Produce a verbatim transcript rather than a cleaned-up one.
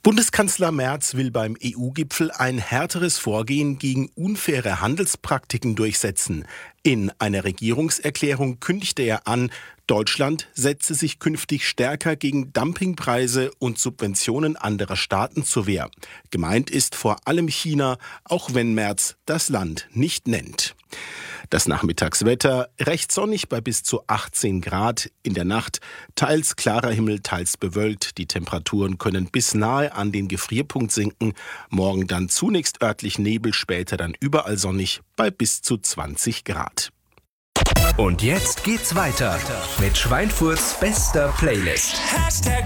Bundeskanzler Merz will beim E U-Gipfel ein härteres Vorgehen gegen unfaire Handelspraktiken durchsetzen. In einer Regierungserklärung kündigte er an, Deutschland setze sich künftig stärker gegen Dumpingpreise und Subventionen anderer Staaten zur Wehr. Gemeint ist vor allem China, auch wenn Merz das Land nicht nennt. Das Nachmittagswetter recht sonnig bei bis zu achtzehn Grad. In der Nacht teils klarer Himmel, teils bewölkt. Die Temperaturen können bis nahe an den Gefrierpunkt sinken. Morgen dann zunächst örtlich Nebel, später dann überall sonnig bei bis zu zwanzig Grad. Und jetzt geht's weiter mit Schweinfurts bester Playlist. Hashtag